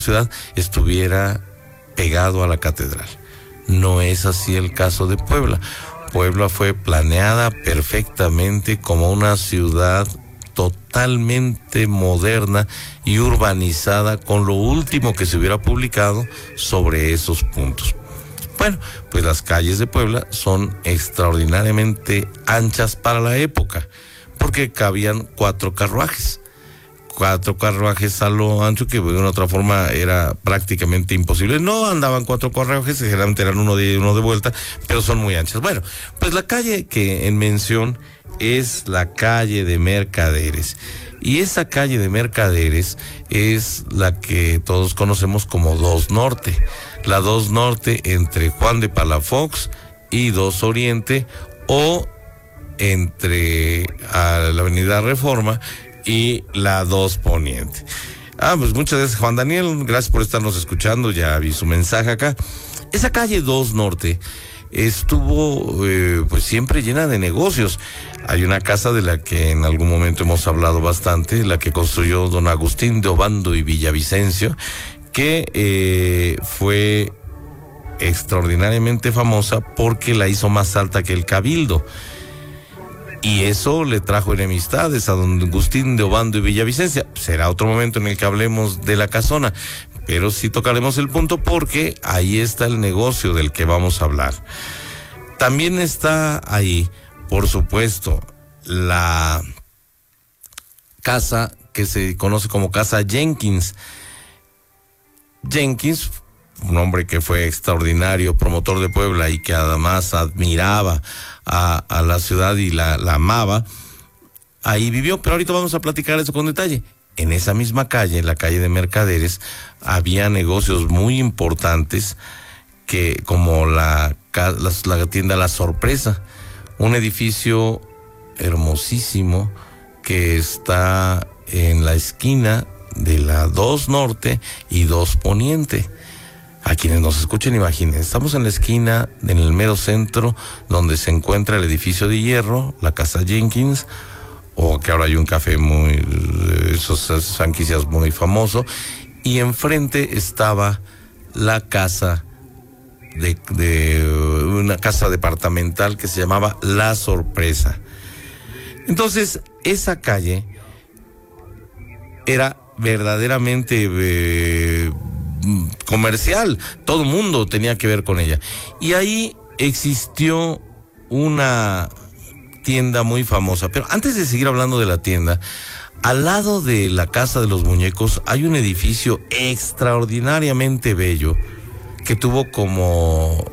ciudad estuviera pegado a la catedral. No es así el caso de Puebla. Puebla fue planeada perfectamente como una ciudad totalmente moderna y urbanizada con lo último que se hubiera publicado sobre esos puntos. Bueno, pues las calles de Puebla son extraordinariamente anchas para la época, porque cabían 4 carruajes. 4 carruajes a lo ancho, que de una otra forma era prácticamente imposible. No andaban 4 carruajes, generalmente eran uno de vuelta, pero son muy anchas. Bueno, pues la calle que en mención es la calle de Mercaderes. Y esa calle de Mercaderes es la que todos conocemos como 2 Norte. La 2 Norte entre Juan de Palafox y 2 Oriente, o entre la Avenida Reforma y la 2 Poniente. Pues muchas gracias, Juan Daniel, gracias por estarnos escuchando, ya vi su mensaje acá. Esa calle 2 Norte estuvo pues siempre llena de negocios. Hay una casa de la que en algún momento hemos hablado bastante, la que construyó don Agustín de Obando y Villavicencio, que fue extraordinariamente famosa porque la hizo más alta que el Cabildo. Y eso le trajo enemistades a don Agustín de Obando y Villavicencio. Será otro momento en el que hablemos de la casona, pero sí tocaremos el punto porque ahí está el negocio del que vamos a hablar. También está ahí, por supuesto, la casa que se conoce como Casa Jenkins. Jenkins, un hombre que fue extraordinario promotor de Puebla y que además admiraba a la ciudad y la amaba, ahí vivió, pero ahorita vamos a platicar eso con detalle. En esa misma calle, la calle de Mercaderes, había negocios muy importantes, que como la tienda La Sorpresa, un edificio hermosísimo que está en la esquina de la 2 Norte y 2 Poniente. A quienes nos escuchen, imaginen, estamos en la esquina, en el mero centro, donde se encuentra el edificio de hierro, la Casa Jenkins, o que ahora hay un café esas franquicias muy famoso, y enfrente estaba la casa de una casa departamental que se llamaba La Sorpresa. Entonces, esa calle era verdaderamente comercial, todo el mundo tenía que ver con ella. Y ahí existió una tienda muy famosa. Pero antes de seguir hablando de la tienda, al lado de la Casa de los Muñecos hay un edificio extraordinariamente bello que tuvo como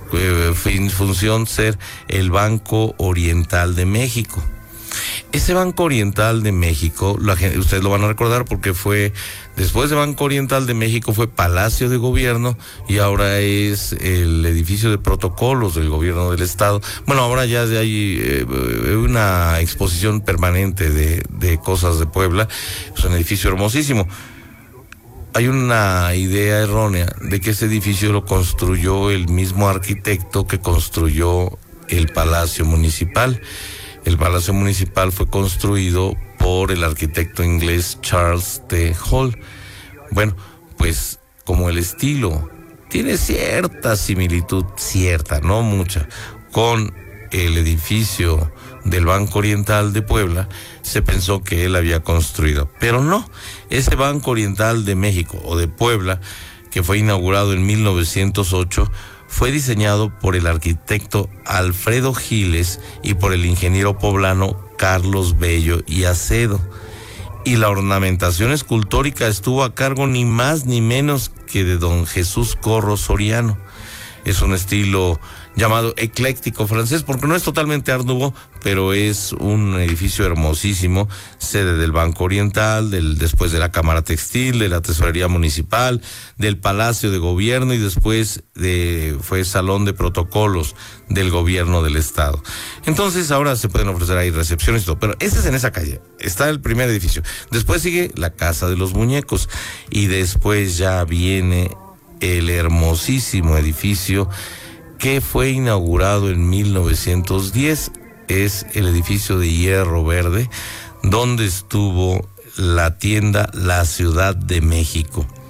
función ser el Banco Oriental de México. Ese Banco Oriental de México, ustedes lo van a recordar porque fue, después de Banco Oriental de México, fue Palacio de Gobierno y ahora es el edificio de protocolos del gobierno del estado. Bueno, ahora ya hay una exposición permanente de cosas de Puebla. Es un edificio hermosísimo. Hay una idea errónea de que ese edificio lo construyó el mismo arquitecto que construyó el Palacio Municipal. El Palacio Municipal fue construido por el arquitecto inglés Charles T. Hall. Bueno, pues como el estilo tiene cierta similitud, cierta, no mucha, con el edificio del Banco Oriental de Puebla, se pensó que él había construido. Pero no, ese Banco Oriental de México o de Puebla, que fue inaugurado en 1908, fue diseñado por el arquitecto Alfredo Giles y por el ingeniero poblano Carlos Bello y Acedo. Y la ornamentación escultórica estuvo a cargo ni más ni menos que de don Jesús Corro Soriano. Es un estilo llamado ecléctico francés, porque no es totalmente Art Nouveau, pero es un edificio hermosísimo, sede del Banco Oriental, después de la Cámara Textil, de la Tesorería Municipal, del Palacio de Gobierno y después fue Salón de Protocolos del Gobierno del Estado. Entonces ahora se pueden ofrecer ahí recepciones y todo, pero ese es en esa calle, está el primer edificio. Después sigue la Casa de los Muñecos y después ya viene el hermosísimo edificio que fue inaugurado en 1910, es el edificio de hierro verde, donde estuvo la tienda La Ciudad de México.